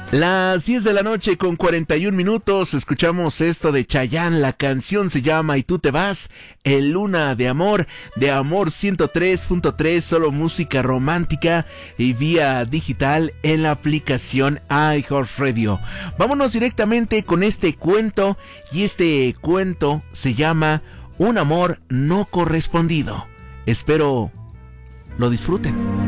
Las 10 de la noche con 41 minutos, escuchamos esto de Chayanne, la canción se llama Y tú te vas, el Luna de Amor 103.3, solo música romántica y vía digital en la aplicación iHeartRadio. Vámonos directamente con este cuento, y este cuento se llama Un amor no correspondido. Espero lo disfruten.